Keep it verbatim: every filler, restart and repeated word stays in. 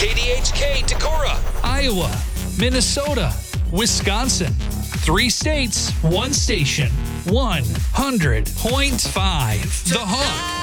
K D H K Decorah, Iowa, Minnesota, Wisconsin. Three states, one station, one hundred point five. The Hawk.